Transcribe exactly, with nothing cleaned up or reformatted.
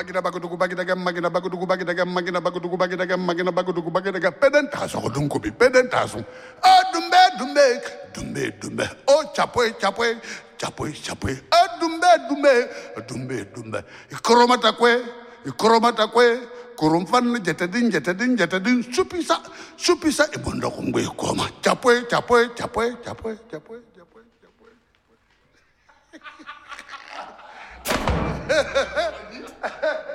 magina bagudu bagida gam magina bagudu bagida gam magina bagudu bagida gam magina bagudu bagida gam pedentazo dunko bi pedentazo ah dumbe dumbe dumbe dumbe oh chapoe chapoe chapoe chapoe ah dumbe dumbe dumbe dumbe ikromata kwe ikromata kwe kurumfan jetadin jetadin jetadin supisa supisa ibondo kongwe koma chapoe chapoe chapoe chapoe chapoe chapoe chapoe